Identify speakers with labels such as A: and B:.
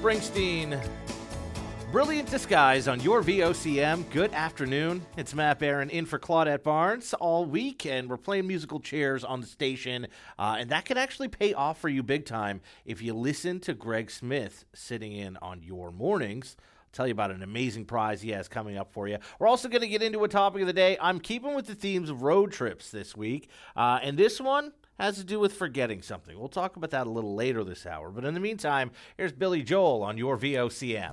A: Springsteen. Brilliant Disguise on your VOCM. Good afternoon. It's Matt Barron in for Claudette Barnes all week, and we're playing musical chairs on the station, and that could actually pay off for you big time if you listen to Greg Smith sitting in on your mornings. I'll tell you about an amazing prize he has coming up for you. We're also going to get into a topic of the day. I'm keeping with the themes of road trips this week, and this one has to do with forgetting something. We'll talk about that a little later this hour, but in the meantime, here's Billy Joel on your VOCM.